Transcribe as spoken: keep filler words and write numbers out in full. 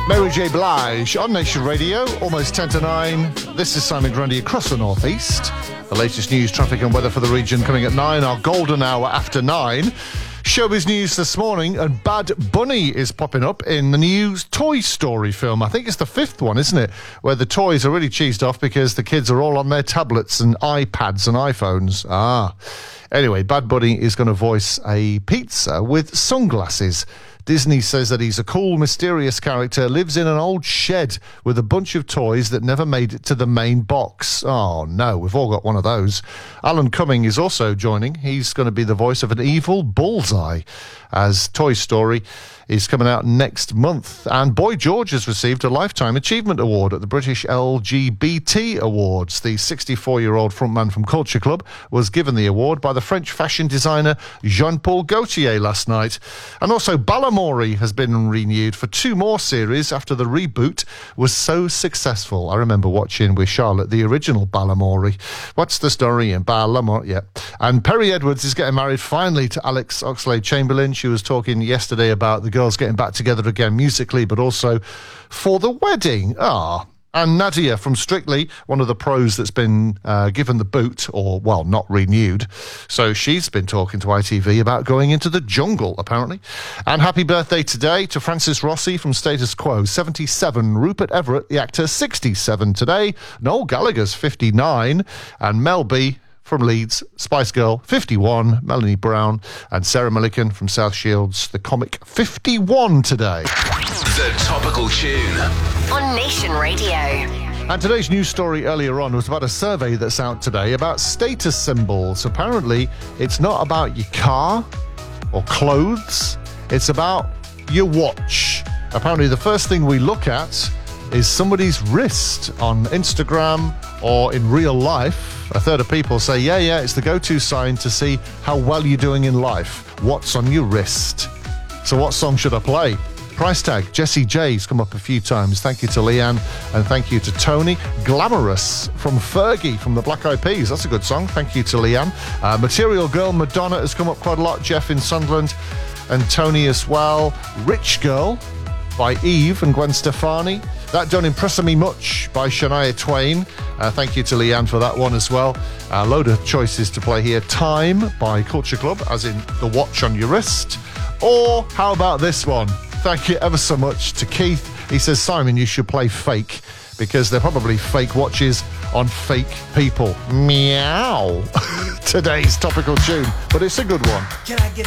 Mary J. Blige on Nation Radio, almost ten to nine. This is Simon Grundy across the northeast. The latest news, traffic and weather for the region coming at nine, our golden hour after nine. Showbiz news this morning, and Bad Bunny is popping up in the new Toy Story film. I think it's the fifth one, isn't it? Where the toys are really cheesed off because the kids are all on their tablets and iPads and iPhones. Ah. Anyway, Bad Bunny is going to voice a pizza with sunglasses. Disney says that he's a cool, mysterious character, lives in an old shed with a bunch of toys that never made it to the main box. Oh, no, we've all got one of those. Alan Cumming is also joining. He's going to be the voice of an evil bullseye, as Toy Story is coming out next month. And Boy George has received a Lifetime Achievement Award at the British L G B T Awards. The sixty-four-year-old frontman from Culture Club was given the award by the French fashion designer Jean-Paul Gaultier last night. And also Balamory has been renewed for two more series after the reboot was so successful. I remember watching with Charlotte the original Balamory. What's the story in Balamory? Yeah. And Perry Edwards is getting married finally to Alex Oxlade-Chamberlain. She was talking yesterday about the girls getting back together again musically, but also for the wedding. Ah. And Nadia from Strictly, one of the pros that's been uh, given the boot, or, well, not renewed. So she's been talking to I T V about going into the jungle, apparently. And happy birthday today to Francis Rossi from Status Quo, seventy-seven. Rupert Everett, the actor, sixty-seven today. Noel Gallagher's fifty-nine. And Mel B from Leeds, Spice Girl, fifty-one. Melanie Brown and Sarah Millican from South Shields, the comic, fifty-one today. The Topical Tune on Nation Radio. And today's news story earlier on was about a survey that's out today about status symbols. Apparently, it's not about your car or clothes. It's about your watch. Apparently, the first thing we look at is somebody's wrist on Instagram or in real life. A third of people say, yeah, yeah, it's the go-to sign to see how well you're doing in life. What's on your wrist? So what song should I play? Price tag, Jessie J's come up a few times. Thank you to Leanne and thank you to Tony. Glamorous from Fergie from the Black Eyed Peas. That's a good song. Thank you to Leanne. Uh, Material Girl, Madonna has come up quite a lot. Jeff in Sunderland and Tony as well. Rich Girl by Eve and Gwen Stefani. That Don't Impress Me Much by Shania Twain. Uh, thank you to Leanne for that one as well. A uh, load of choices to play here. Time by Culture Club, as in the watch on your wrist. Or how about this one? Thank you ever so much to Keith. He says, Simon, you should play Fake, because they're probably fake watches on fake people. Meow. Today's topical tune, but it's a good one. Can I get